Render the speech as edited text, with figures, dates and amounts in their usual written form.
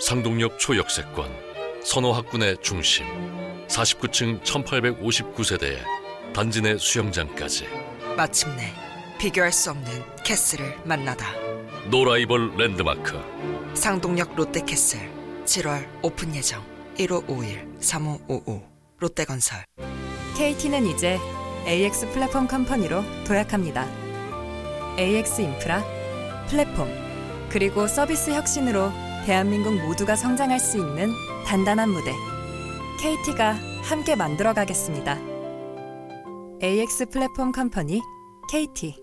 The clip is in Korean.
상동역 초역세권, 선호학군의 중심, 49층 1859세대에 단지 내 수영장까지. 마침내 비교할 수 없는 캐슬을 만나다. 노라이벌 랜드마크 상동역 롯데캐슬 7월 오픈 예정. 1551-3555 롯데건설. KT는 이제 AX 플랫폼 컴퍼니로 도약합니다. AX 인프라, 플랫폼, 그리고 서비스 혁신으로 대한민국 모두가 성장할 수 있는 단단한 무대. KT가 함께 만들어가겠습니다. AX 플랫폼 컴퍼니 KT.